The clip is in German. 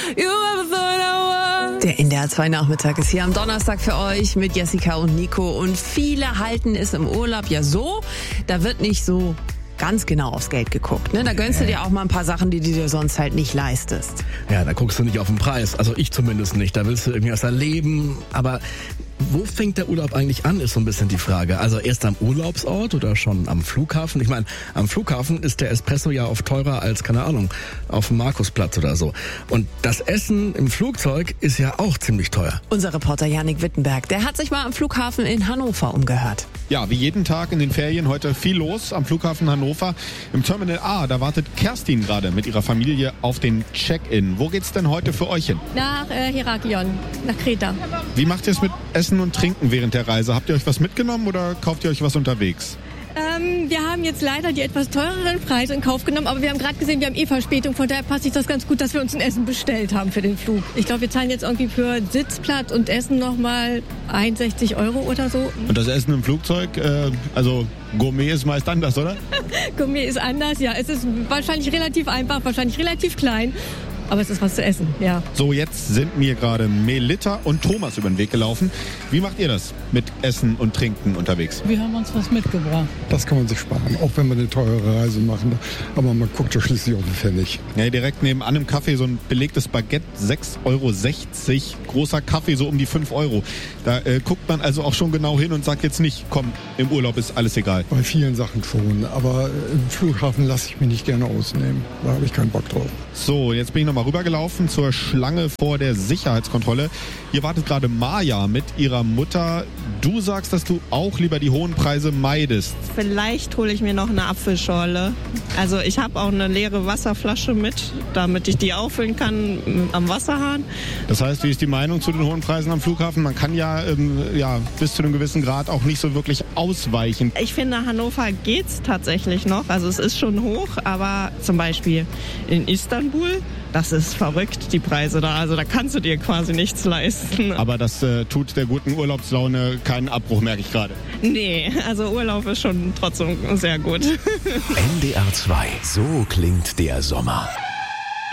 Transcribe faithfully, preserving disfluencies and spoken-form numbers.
you ever thought I was. Der N D R zwei Nachmittag ist hier am Donnerstag für euch mit Jessica und Nico. Und viele halten es im Urlaub ja so, da wird nicht so ganz genau aufs Geld geguckt. Ne? Da gönnst du dir auch mal ein paar Sachen, die du dir sonst halt nicht leistest. Ja, da guckst du nicht auf den Preis. Also ich zumindest nicht. Da willst du irgendwie was erleben. Aber wo fängt der Urlaub eigentlich an, ist so ein bisschen die Frage. Also erst am Urlaubsort oder schon am Flughafen? Ich meine, am Flughafen ist der Espresso ja oft teurer als, keine Ahnung, auf dem Markusplatz oder so. Und das Essen im Flugzeug ist ja auch ziemlich teuer. Unser Reporter Janik Wittenberg, der hat sich mal am Flughafen in Hannover umgehört. Ja, wie jeden Tag in den Ferien heute viel los am Flughafen Hannover. Im Terminal A, da wartet Kerstin gerade mit ihrer Familie auf den Check-in. Wo geht's denn heute für euch hin? Nach äh, Heraklion, nach Kreta. Wie macht ihr es mit Essen und Trinken während der Reise? Habt ihr euch was mitgenommen oder kauft ihr euch was unterwegs? Ähm, wir haben jetzt leider die etwas teureren Preise in Kauf genommen, aber wir haben gerade gesehen, wir haben eh Verspätung, von daher passt sich das ganz gut, dass wir uns ein Essen bestellt haben für den Flug. Ich glaube, wir zahlen jetzt irgendwie für Sitzplatz und Essen nochmal einundsechzig Euro oder so. Und das Essen im Flugzeug, äh, also Gourmet ist meist anders, oder? Gourmet ist anders, ja. Es ist wahrscheinlich relativ einfach, wahrscheinlich relativ klein. Aber es ist was zu essen, ja. So, jetzt sind mir gerade Melita und Thomas über den Weg gelaufen. Wie macht ihr das mit Essen und Trinken unterwegs? Wir haben uns was mitgebracht. Das kann man sich sparen, auch wenn wir eine teure Reise machen. Aber man guckt ja schließlich auf den Pfennig. Ja, direkt nebenan im Café so ein belegtes Baguette, sechs Euro sechzig. Großer Kaffee, so um die fünf Euro. Da äh, guckt man also auch schon genau hin und sagt jetzt nicht, komm, im Urlaub ist alles egal. Bei vielen Sachen schon, aber im Flughafen lasse ich mich nicht gerne ausnehmen. Da habe ich keinen Bock drauf. So, jetzt bin ich noch mal rübergelaufen zur Schlange vor der Sicherheitskontrolle. Hier wartet gerade Maja mit ihrer Mutter. Du sagst, dass du auch lieber die hohen Preise meidest. Vielleicht hole ich mir noch eine Apfelschorle. Also ich habe auch eine leere Wasserflasche mit, damit ich die auffüllen kann am Wasserhahn. Das heißt, wie ist die Meinung zu den hohen Preisen am Flughafen? Man kann ja, ähm, ja bis zu einem gewissen Grad auch nicht so wirklich ausweichen. Ich finde, Hannover geht's tatsächlich noch. Also es ist schon hoch, aber zum Beispiel in Istanbul, das ist verrückt, die Preise da. Also da kannst du dir quasi nichts leisten. Aber das äh, tut der guten Urlaubslaune keinen Abbruch, merke ich gerade. Nee, also Urlaub ist schon trotzdem sehr gut. N D R zwei, so klingt der Sommer.